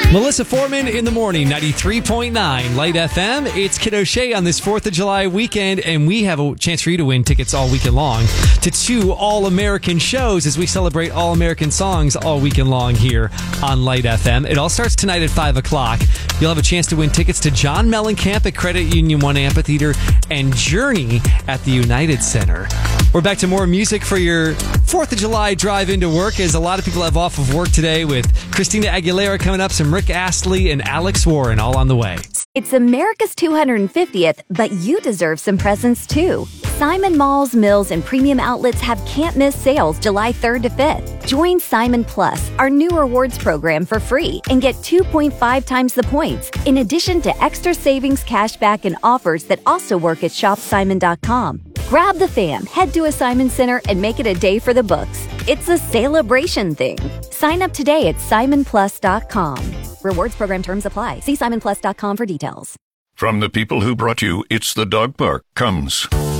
Melissa Foreman in the morning, 93.9 Light FM. It's Kid O'Shea on this 4th of July weekend, and we have a chance for you to win tickets all weekend long to 2 All-American shows as we celebrate All-American songs all weekend long here on Light FM. It all starts tonight at 5 o'clock. You'll have a chance to win tickets to John Mellencamp at Credit Union 1 Amphitheater and Journey at the United Center. We're back to more music for your 4th of July drive into work, as a lot of people have off of work today, with Christina Aguilera coming up, some Rick Astley and Alex Warren all on the way. It's America's 250th, but you deserve some presents too. Simon Malls, Mills, and Premium Outlets have can't-miss sales July 3rd to 5th. Join Simon Plus, our new rewards program, for free and get 2.5 times the points, in addition to extra savings, cashback, and offers that also work at shopsimon.com. Grab the fam, head to a Simon Center, and make it a day for the books. It's a celebration thing. Sign up today at simonplus.com. Rewards program terms apply. See simonplus.com for details. From the people who brought you It's the Dog Park comes